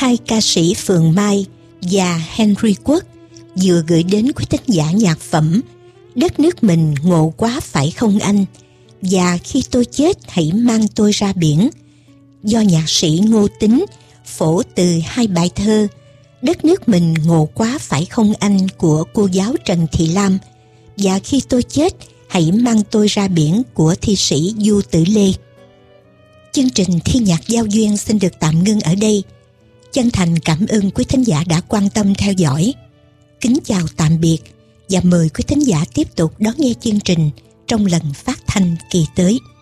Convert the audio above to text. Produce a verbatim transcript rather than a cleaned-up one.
hai ca sĩ Phượng Mai và Henry Quốc vừa gửi đến quý thính giả nhạc phẩm Đất nước mình ngộ quá phải không anh, và Khi tôi chết hãy mang tôi ra biển, do nhạc sĩ Ngô Tính phổ từ hai bài thơ Đất nước mình ngộ quá phải không anh của cô giáo Trần Thị Lam và Khi tôi chết hãy mang tôi ra biển của thi sĩ Du Tử Lê. Chương trình Thi nhạc giao duyên xin được tạm ngưng ở đây. Chân thành cảm ơn quý thính giả đã quan tâm theo dõi. Kính chào tạm biệt và mời quý thính giả tiếp tục đón nghe chương trình trong lần phát thanh kỳ tới.